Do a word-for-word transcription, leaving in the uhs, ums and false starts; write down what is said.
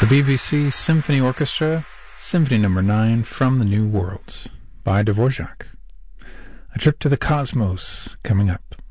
The B B C Symphony Orchestra, Symphony Number nine from the New World by Dvorak. A Trip to the Cosmos coming up.